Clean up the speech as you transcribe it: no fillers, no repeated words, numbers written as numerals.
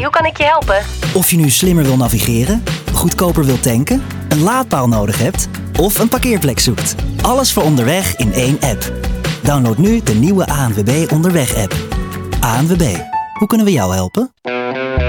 Hoi, hoe kan ik je helpen? Of je nu slimmer wil navigeren, goedkoper wil tanken, een laadpaal nodig hebt of een parkeerplek zoekt. Alles voor onderweg in één app. Download nu de nieuwe ANWB Onderweg-app. ANWB, hoe kunnen we jou helpen?